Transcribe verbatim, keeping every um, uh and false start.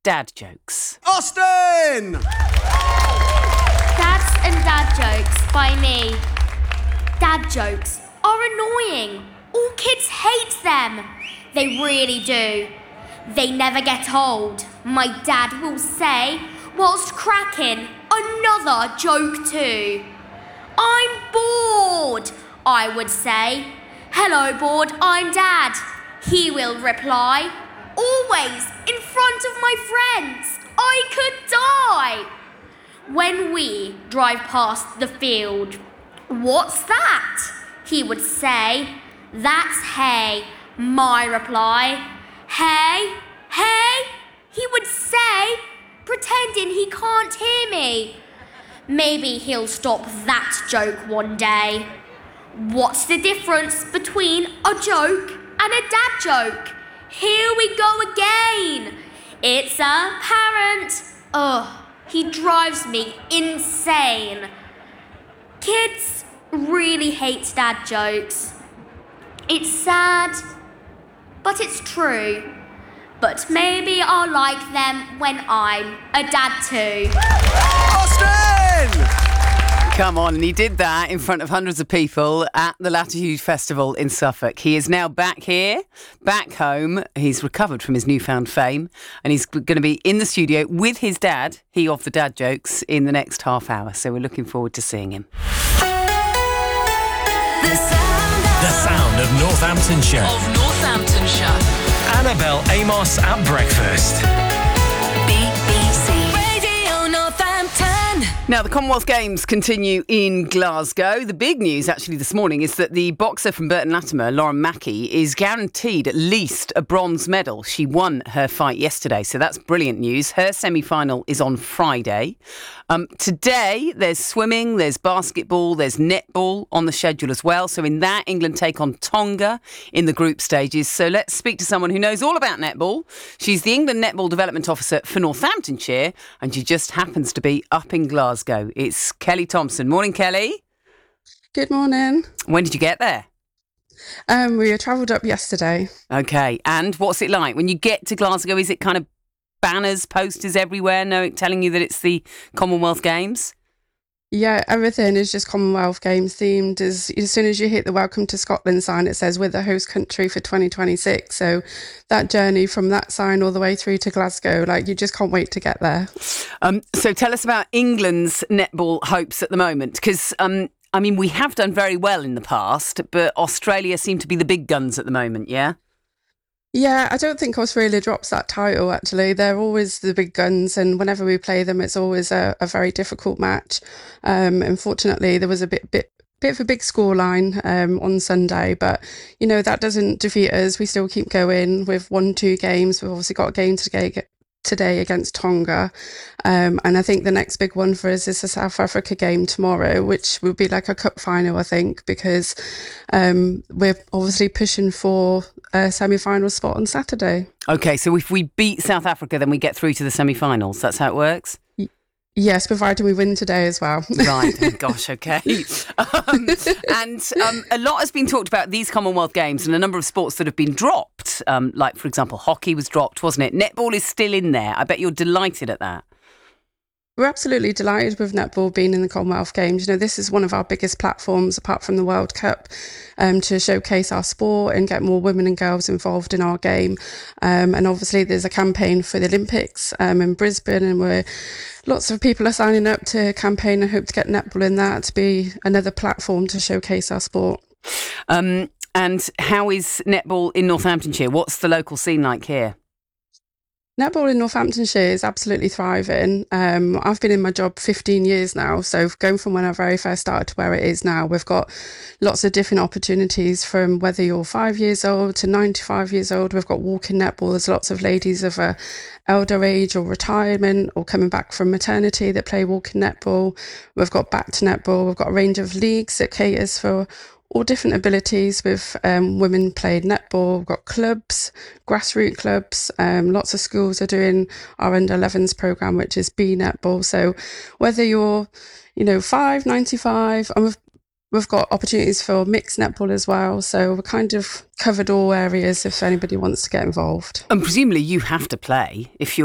dad jokes. Austin! Dads and Dad Jokes by me. Dad jokes are annoying. All kids hate them. They really do. They never get old. My dad will say, whilst cracking another joke too. I'm bored, I would say. Hello, bored, I'm Dad. He will reply, always in front of my friends. I could die. When we drive past the field, what's that? He would say, that's hay. My reply, hay, hay, he would say, pretending he can't hear me. Maybe he'll stop that joke one day. What's the difference between a joke and a dad joke? Here we go again. It's a parent. Ugh, he drives me insane. Kids really hate dad jokes. It's sad, but it's true. But maybe I'll like them when I'm a dad too. Austin! Come on, and he did that in front of hundreds of people at the Latitude Festival in Suffolk. He is now back here, back home. He's recovered from his newfound fame, and he's going to be in the studio with his dad, he of the dad jokes, in the next half hour. So we're looking forward to seeing him. The sound, the sound of Northamptonshire. Of Northamptonshire. Annabelle Amos at breakfast. B B C Radio Northampton. Now, the Commonwealth Games continue in Glasgow. The big news, actually, this morning is that the boxer from Burton Latimer, Lauren Mackey, is guaranteed at least a bronze medal. She won her fight yesterday, so that's brilliant news. Her semi-final is on Friday. Um, today, there's swimming, there's basketball, there's netball on the schedule as well. So in that, England take on Tonga in the group stages. So let's speak to someone who knows all about netball. She's the England Netball Development Officer for Northamptonshire, and she just happens to be up in Glasgow. It's Kelly Thompson. Morning, Kelly. Good morning. When did you get there? Um, we travelled up yesterday. Okay, and what's it like? When you get to Glasgow, is it kind of banners, posters everywhere, knowing, telling you that it's the Commonwealth Games? Yeah, everything is just Commonwealth Games themed. As, as soon as you hit the Welcome to Scotland sign, it says we're the host country for twenty twenty-six. So that journey from that sign all the way through to Glasgow, like, you just can't wait to get there. Um, so tell us about England's netball hopes at the moment, because um, I mean, we have done very well in the past, but Australia seem to be the big guns at the moment, yeah? Yeah, I don't think Australia drops that title, actually. They're always the big guns, and whenever we play them, it's always a, a very difficult match. Um, unfortunately, there was a bit, bit, bit of a big scoreline um, on Sunday, but, you know, that doesn't defeat us. We still keep going. We've won two games. We've obviously got a game today, today against Tonga. Um, and I think the next big one for us is the South Africa game tomorrow, which will be like a cup final, I think, because um, we're obviously pushing for a semi-final spot on Saturday. Okay, so if we beat South Africa, then we get through to the semi-finals. That's how it works? Yes, provided we win today as well. Right. Oh, gosh, okay. Um, and um, a lot has been talked about these Commonwealth Games and a number of sports that have been dropped. Um, like, for example, hockey was dropped, wasn't it? Netball is still in there. I bet you're delighted at that. We're absolutely delighted with netball being in the Commonwealth Games. You know, this is one of our biggest platforms, apart from the World Cup, um, to showcase our sport and get more women and girls involved in our game. Um, and obviously, there's a campaign for the Olympics um, in Brisbane, and we're lots of people are signing up to campaign and hope to get netball in that to be another platform to showcase our sport. Um, and how is netball in Northamptonshire? What's the local scene like here? Netball in Northamptonshire is absolutely thriving. Um, I've been in my job fifteen years now, so going from when I very first started to where it is now, we've got lots of different opportunities from whether you're five years old to ninety-five years old. We've got walking netball. There's lots of ladies of a elder age or retirement or coming back from maternity that play walking netball. We've got back to netball. We've got a range of leagues that caters for all different abilities with um, women playing netball. We've got clubs, grassroots clubs. Um, lots of schools are doing our under elevens programme, which is B netball. So whether you're, you know, five, ninety-five, and we've, we've got opportunities for mixed netball as well. So we're kind of covered all areas if anybody wants to get involved. And presumably you have to play if you're